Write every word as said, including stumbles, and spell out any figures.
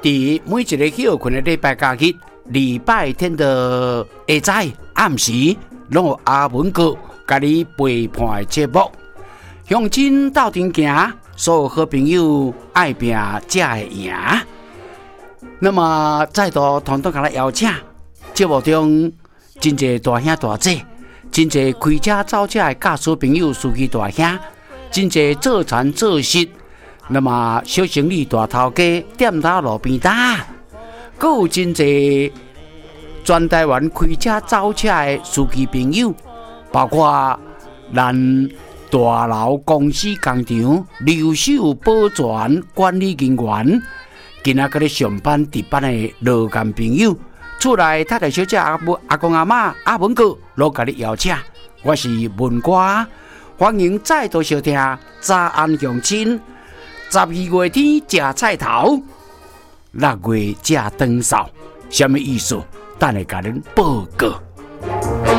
伫每一个休困的礼拜假日、礼拜天的下早暗时，拢有阿文哥甲你陪伴的节目。向前斗阵行，所有好朋友爱拼才会赢。那么再度统统甲咱邀请，节目中真侪大兄大姐，真侪开车走车的驾驶朋友、司机大兄，真侪做田做事，那么小生意大头家、店头路边摊，阁有真侪全台湾开车走车的司机朋友，包括咱大楼公司工厂留守保全管理人员，今仔个咧上班值班的劳工朋友，厝内太太小姐阿阿公阿嬷阿文哥，拢甲你邀请。我是文哥，欢迎再度收听《早安乡亲》。十二月天食菜头，六月食长寿，什么意思？等下甲恁报告。